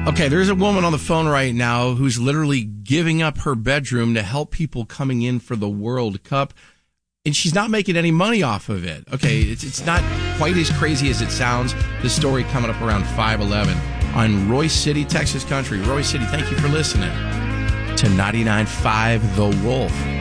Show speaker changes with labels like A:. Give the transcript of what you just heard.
A: Okay, there's a woman on the phone right now who's literally giving up her bedroom to help people coming in for the World Cup, and she's not making any money off of it. Okay, it's not quite as crazy as it sounds. This story coming up around 5:11 on Royce City, Texas Country. Royce City, thank you for listening to 99.5 The Wolf.